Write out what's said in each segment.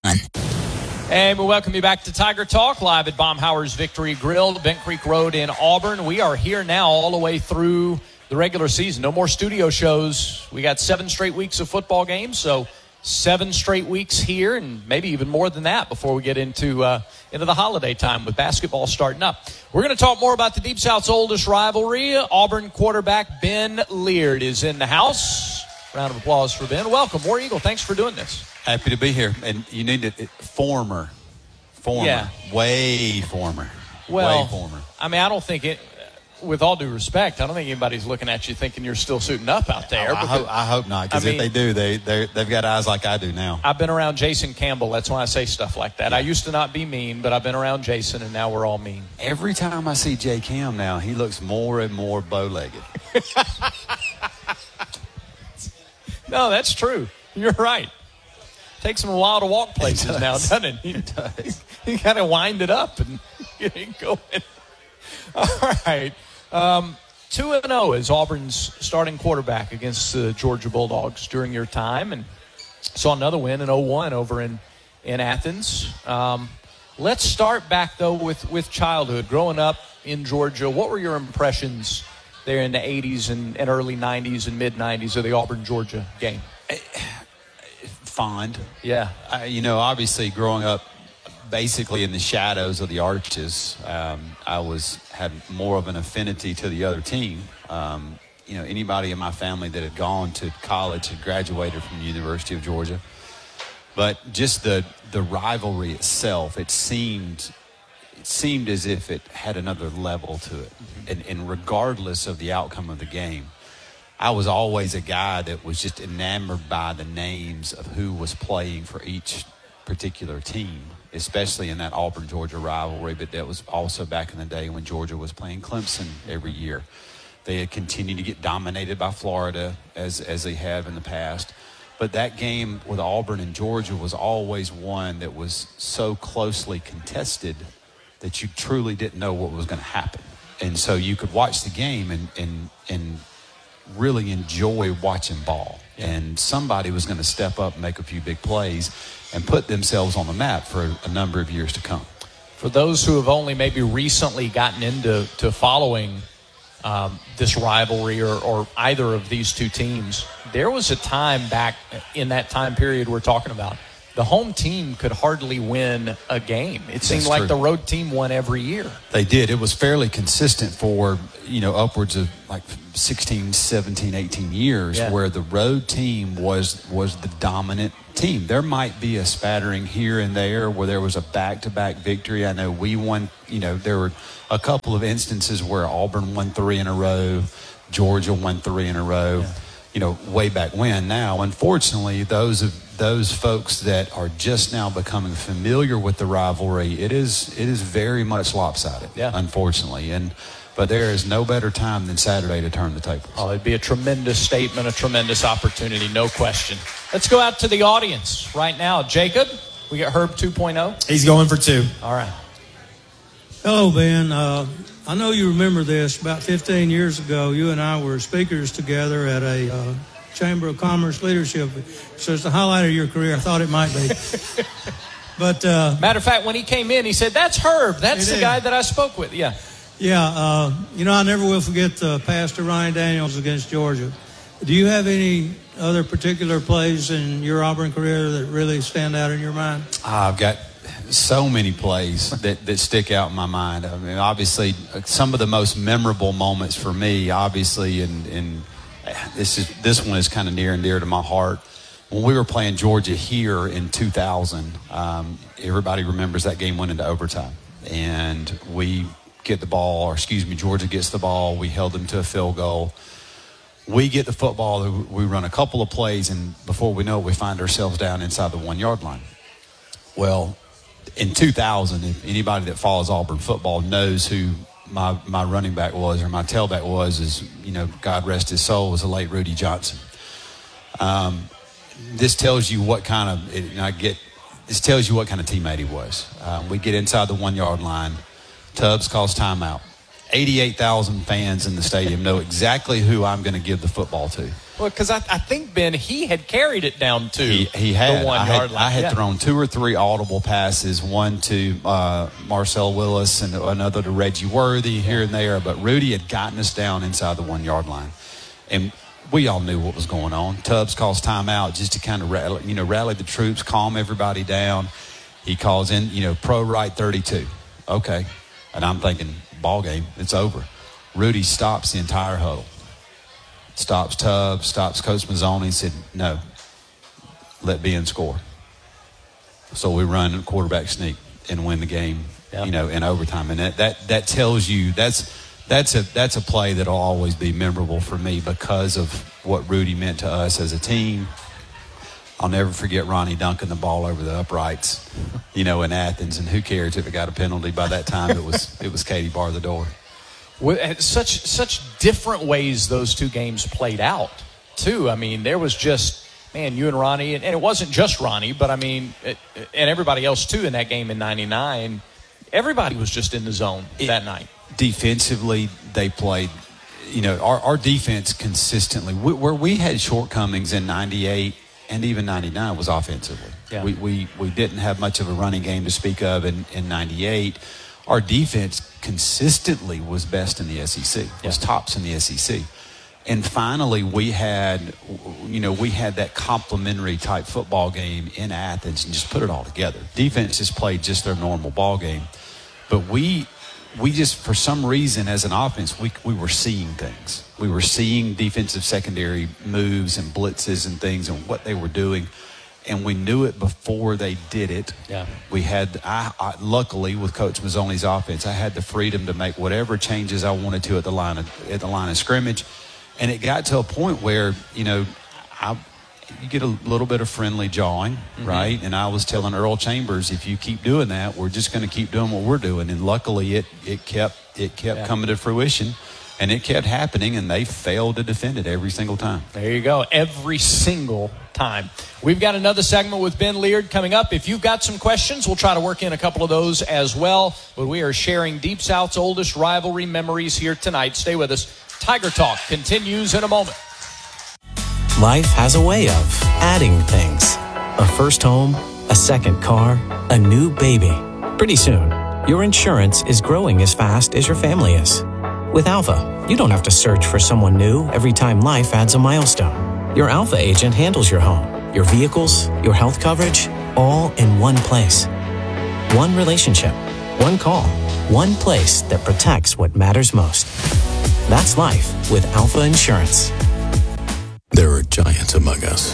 And we welcome you back to Tiger Talk, live at Baumhauer's Victory Grill, Bent Creek Road in Auburn. We are here now all the way through the regular season. No more studio shows. We got 7 straight weeks of football games, so 7 straight weeks here, and maybe even more than that before we get into the holiday time with basketball starting up. We're going to talk more about the Deep South's oldest rivalry. Auburn quarterback Ben Leard is in the house. Round of applause for Ben. Welcome, War Eagle. Thanks for doing this. Happy to be here. And you need it former. Yeah. Way former. Well, way former. I mean, I don't think it, with all due respect, I don't think anybody's looking at you thinking you're still suiting up out there. I hope not, because if they do, they've got eyes like I do now. I've been around Jason Campbell. That's why I say stuff like that. Yeah. I used to not be mean, but I've been around Jason, and now we're all mean. Every time I see J. Cam now, he looks more and more bow-legged. No, that's true. You're right. Takes him a while to walk places now, doesn't it? It does. You kind of wind it up and get it going. All right. 2-0 is Auburn's starting quarterback against the Georgia Bulldogs during your time, and saw another win in 0-1 over in Athens. Let's start back, though, with childhood. Growing up in Georgia, what were your impressions there in the 80s and early 90s and mid-90s of the Auburn-Georgia game? Fond. Yeah. Obviously growing up basically in the shadows of the Arches, I had more of an affinity to the other team. Anybody in my family that had gone to college had graduated from the University of Georgia. But just the rivalry itself, it seemed as if it had another level to it. And regardless of the outcome of the game, I was always a guy that was just enamored by the names of who was playing for each particular team, especially in that Auburn-Georgia rivalry. But that was also back in the day when Georgia was playing Clemson every year. They had continued to get dominated by Florida as they have in the past. But that game with Auburn and Georgia was always one that was so closely contested that you truly didn't know what was going to happen. And so you could watch the game and really enjoy watching ball. Yeah. And somebody was going to step up and make a few big plays and put themselves on the map for a number of years to come. For those who have only maybe recently gotten into following this rivalry or either of these two teams, there was a time back in that time period we're talking about, the home team could hardly win a game. It seemed like the road team won every year. They did. It was fairly consistent for, upwards of like 16, 17, 18 years where the road team was the dominant team. There might be a spattering here and there where there was a back-to-back victory. I know we won, there were a couple of instances where Auburn won 3 in a row, Georgia won 3 in a row. Yeah. Way back when. Now, unfortunately, those folks that are just now becoming familiar with the rivalry, it is very much lopsided, unfortunately. But there is no better time than Saturday to turn the tables. Oh, it'd be a tremendous statement, a tremendous opportunity, no question. Let's go out to the audience right now. Jacob, we got Herb 2.0. He's going for 2. All right. Hello, Ben. I know you remember this. About 15 years ago, you and I were speakers together at a Chamber of Commerce leadership. So it's the highlight of your career. I thought it might be. But matter of fact, when he came in, he said, "That's Herb. That's the guy that I spoke with." Yeah. Yeah. I never will forget Pastor Ryan Daniels against Georgia. Do you have any other particular plays in your Auburn career that really stand out in your mind? I've got so many plays that stick out in my mind. I mean, obviously, some of the most memorable moments for me, obviously, and this one is kind of near and dear to my heart. When we were playing Georgia here in 2000, everybody remembers that game went into overtime. And we get the ball, Georgia gets the ball. We held them to a field goal. We get the football. We run a couple of plays, and before we know it, we find ourselves down inside the 1-yard line. Well, in 2000, if anybody that follows Auburn football knows who my running back was or my tailback was, God rest his soul, was the late Rudy Johnson. This tells you what kind of teammate he was. We get inside the 1-yard line. Tubbs calls timeout. 88,000 fans in the stadium know exactly who I'm going to give the football to. Well, because I think, Ben, he had carried it down to he had. the 1 yard line. I had thrown 2 or 3 audible passes, one to Marcel Willis and another to Reggie Worthy here and there. But Rudy had gotten us down inside the 1 yard line. And we all knew what was going on. Tubbs calls timeout just to kind of rally the troops, calm everybody down. He calls in, pro right 32. Okay. And I'm thinking, ball game, it's over. Rudy stops the entire huddle. Stops Tubbs, stops Coach Mazzoni and said, no, let Ben score. So we run a quarterback sneak and win the game, in overtime. And that tells you that's a play that'll always be memorable for me because of what Rudy meant to us as a team. I'll never forget Ronnie dunking the ball over the uprights, in Athens. And who cares if it got a penalty? By that time, it was Katie bar the door. Such different ways those two games played out, too. I mean, there was just, you and Ronnie, and it wasn't just Ronnie, but and everybody else, too, in that game in 99. Everybody was just in the zone that night. Defensively, they played, our defense consistently, where we had shortcomings in 98 and even 99 was offensively. Yeah. We didn't have much of a running game to speak of in 98. Our defense consistently was best in the SEC, was tops in the SEC. And finally, we had that complementary type football game in Athens and just put it all together. Defense just played just their normal ball game. But we just, for some reason, as an offense, we were seeing things. We were seeing defensive secondary moves and blitzes and things and what they were doing. And we knew it before they did it. Yeah. We had, I luckily, with Coach Mazzoni's offense, I had the freedom to make whatever changes I wanted to at the line of scrimmage. And it got to a point where, you get a little bit of friendly jawing, right? And I was telling Earl Chambers, if you keep doing that, we're just going to keep doing what we're doing. And luckily, it kept coming to fruition. And it kept happening, and they failed to defend it every single time. There you go, every single time. We've got another segment with Ben Leard coming up. If you've got some questions, we'll try to work in a couple of those as well. But we are sharing Deep South's oldest rivalry memories here tonight. Stay with us. Tiger Talk continues in a moment. Life has a way of adding things. A first home, a second car, a new baby. Pretty soon, your insurance is growing as fast as your family is. With Alpha, you don't have to search for someone new every time life adds a milestone. Your Alpha agent handles your home, your vehicles, your health coverage, all in one place. One relationship, one call, one place that protects what matters most. That's life with Alpha Insurance. There are giants among us,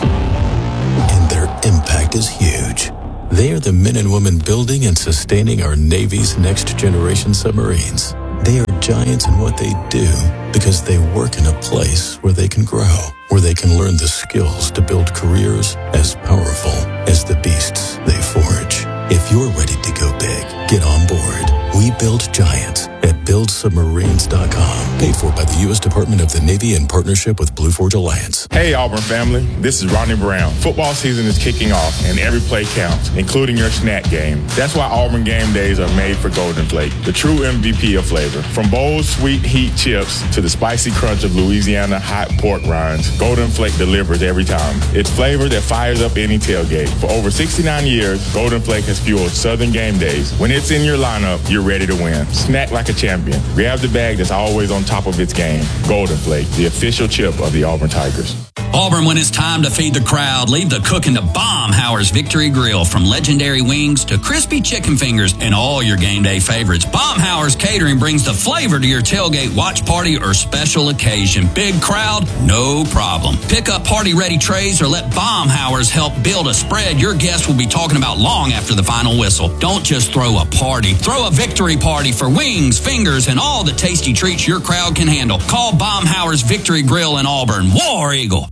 and their impact is huge. They are the men and women building and sustaining our Navy's next generation submarines. They are giants in what they do because they work in a place where they can grow, where they can learn the skills to build careers as powerful as the beasts they forge. If you're ready to go big, get on board. We build giants at buildsubmarines.com. Paid for by the U.S. Department of the Navy in partnership with Blue Forge Alliance. Hey, Auburn family. This is Ronnie Brown. Football season is kicking off, and every play counts, including your snack game. That's why Auburn game days are made for Golden Flake, the true MVP of flavor. From bold, sweet heat chips to the spicy crunch of Louisiana hot pork rinds, Golden Flake delivers every time. It's flavor that fires up any tailgate. For over 69 years, Golden Flake has fueled Southern game days. When it's in your lineup, you're ready to win. Snack like a champion. Grab the bag that's always on top of its game. Golden Flake, the official chip of the Auburn Tigers. Auburn, when it's time to feed the crowd, leave the cooking to Baumhauer's Victory Grill. From legendary wings to crispy chicken fingers and all your game day favorites, Baumhauer's Catering brings the flavor to your tailgate, watch party, or special occasion. Big crowd? No problem. Pick up party-ready trays or let Baumhauer's help build a spread your guests will be talking about long after the final whistle. Don't just throw a party. Throw a victory party for wings, fingers, and all the tasty treats your crowd can handle. Call Baumhauer's Victory Grill in Auburn. War Eagle.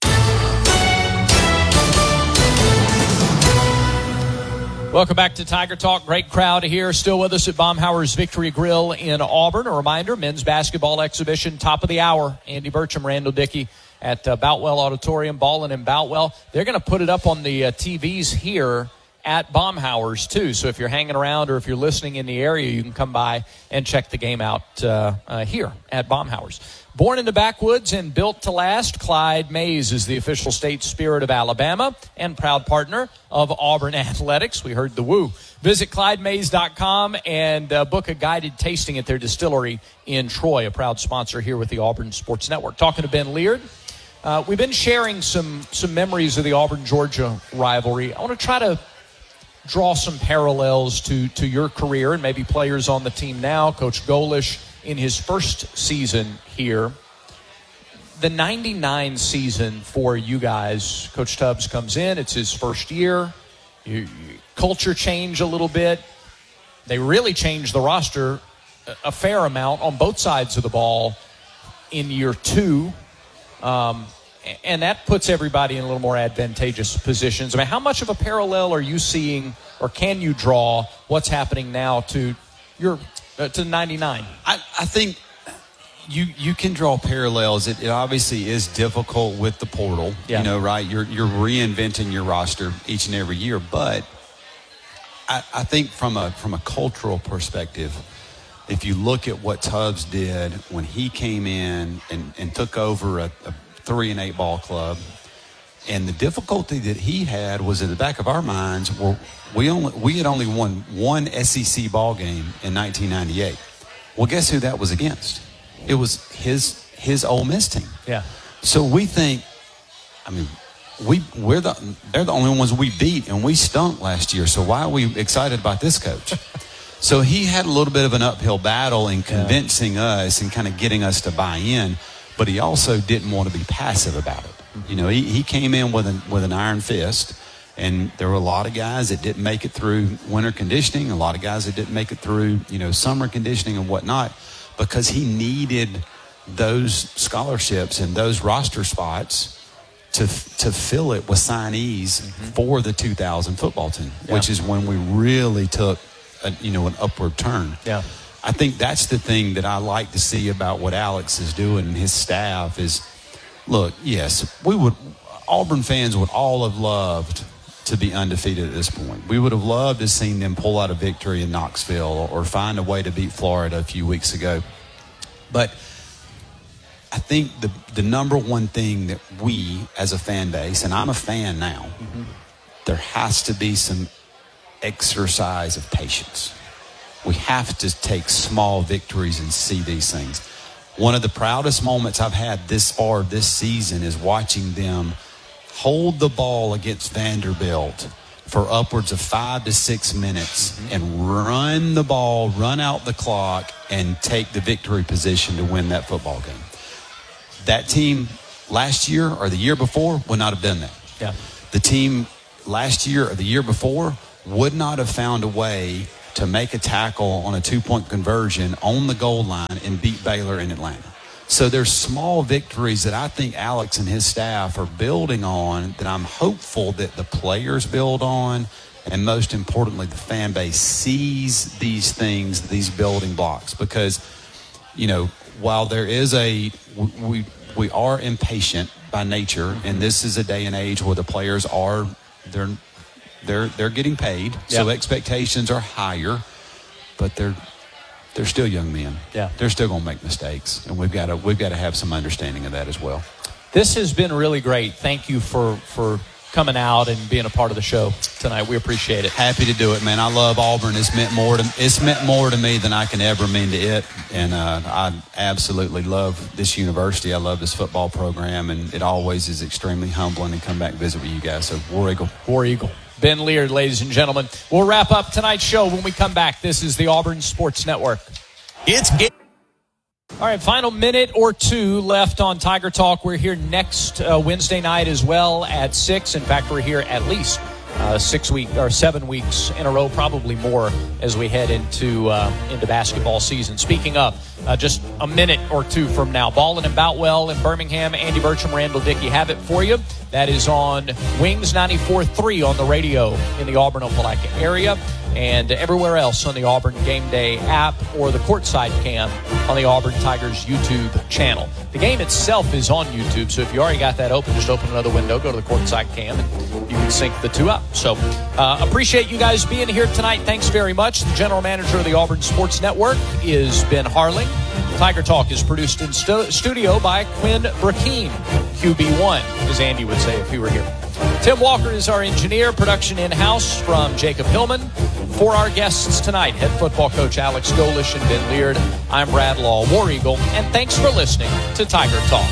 Welcome back to Tiger Talk. Great crowd here. Still with us at Baumhauer's Victory Grill in Auburn. A reminder, men's basketball exhibition, top of the hour. Andy Burcham, Randall Dickey at Boutwell Auditorium, Ballin and Boutwell. They're going to put it up on the TVs here at Baumhauer's too. So if you're hanging around or if you're listening in the area, you can come by and check the game out here at Baumhauer's. Born in the backwoods and built to last, Clyde Mays is the official state spirit of Alabama and proud partner of Auburn Athletics. We heard the woo. Visit ClydeMays.com and book a guided tasting at their distillery in Troy, a proud sponsor here with the Auburn Sports Network. Talking to Ben Leard. We've been sharing some memories of the Auburn-Georgia rivalry. I want to try to draw some parallels to your career and maybe players on the team now. Coach Golish in his first season here. The 99 season for you guys, Coach Tubbs comes in. It's his first year. Culture change a little bit. They really changed the roster a fair amount on both sides of the ball in year two. And that puts everybody in a little more advantageous positions. I mean, how much of a parallel are you seeing, or can you draw what's happening now to your to 99? I think you can draw parallels. It obviously is difficult with the portal, right? You're reinventing your roster each and every year, but I think from a cultural perspective, if you look at what Tubbs did when he came in and took over a 3-8 ball club, and the difficulty that he had was in the back of our minds. We had only won one SEC ball game in 1998. Well, guess who that was against? It was his Ole Miss team. Yeah. So we think, I mean, they're the only ones we beat, and we stunk last year. So why are we excited about this coach? So he had a little bit of an uphill battle in convincing us and kind of getting us to buy in, but he also didn't want to be passive about it. He came in with an iron fist, and there were a lot of guys that didn't make it through winter conditioning, a lot of guys that didn't make it through, summer conditioning and whatnot, because he needed those scholarships and those roster spots to fill it with signees for the 2000 football team, which is when we really took an upward turn. Yeah. I think that's the thing that I like to see about what Alex is doing and his staff is, look, yes, Auburn fans would all have loved to be undefeated at this point. We would have loved to have seen them pull out a victory in Knoxville or find a way to beat Florida a few weeks ago. But I think the number one thing that we as a fan base, and I'm a fan now, there has to be some exercise of patience. We have to take small victories and see these things. One of the proudest moments I've had this far this season is watching them hold the ball against Vanderbilt for upwards of 5 to 6 minutes and run the ball, run out the clock, and take the victory position to win that football game. That team last year or the year before would not have done that. Yeah. The team last year or the year before would not have found a way to make a tackle on a 2-point conversion on the goal line and beat Baylor in Atlanta. So there's small victories that I think Alex and his staff are building on that I'm hopeful that the players build on, and most importantly, the fan base sees these things, these building blocks. Because, while there is we are impatient by nature, and this is a day and age where the players are they're getting paid, so expectations are higher, but they're still young men. Yeah. They're still going to make mistakes, and we've got to have some understanding of that as well. This has been really great. Thank you for coming out and being a part of the show tonight. We appreciate it. Happy to do it, man. I love Auburn. It's meant more to me than I can ever mean to it, and I absolutely love this university. I love this football program, and it always is extremely humbling to come back and visit with you guys. So War Eagle. War Eagle. Ben Leard, ladies and gentlemen. We'll wrap up tonight's show when we come back. This is the Auburn Sports Network. All right, final minute or two left on Tiger Talk. We're here next Wednesday night as well at 6. In fact, we're here at least 7 weeks in a row, probably more as we head into basketball season. Speaking of, just a minute or two from now, Ballin and Boutwell in Birmingham. Andy Burcham, Randall Dickey have it for you. That is on Wings 94.3 on the radio in the Auburn-Opelika area. and everywhere else on the Auburn Game Day app or the Courtside Cam on the Auburn Tigers YouTube channel. The game itself is on YouTube, so if you already got that open, just open another window, go to the Courtside Cam, and you can sync the two up. So appreciate you guys being here tonight. Thanks very much. The general manager of the Auburn Sports Network is Ben Harling. Tiger Talk is produced in studio by Quinn Brackeen, QB1, as Andy would say if he were here. Tim Walker is our engineer. Production in-house from Jacob Hillman. For our guests tonight, head football coach Alex Golish and Ben Leard, I'm Brad Law, War Eagle, and thanks for listening to Tiger Talk.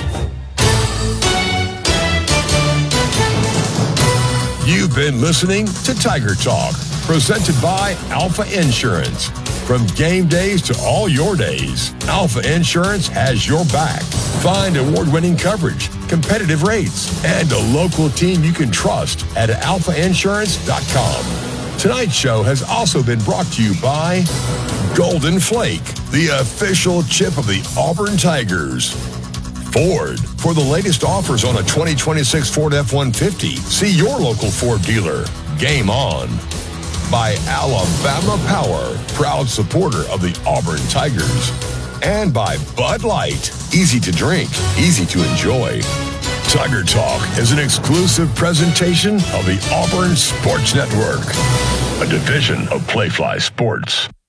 You've been listening to Tiger Talk, presented by Alpha Insurance. From game days to all your days, Alpha Insurance has your back. Find award-winning coverage, competitive rates, and a local team you can trust at alphainsurance.com. Tonight's show has also been brought to you by Golden Flake, the official chip of the Auburn Tigers. Ford. For the latest offers on a 2026 Ford F-150, see your local Ford dealer. Game on. By Alabama Power, proud supporter of the Auburn Tigers. And by Bud Light, easy to drink, easy to enjoy. Tiger Talk is an exclusive presentation of the Auburn Sports Network, a division of Playfly Sports.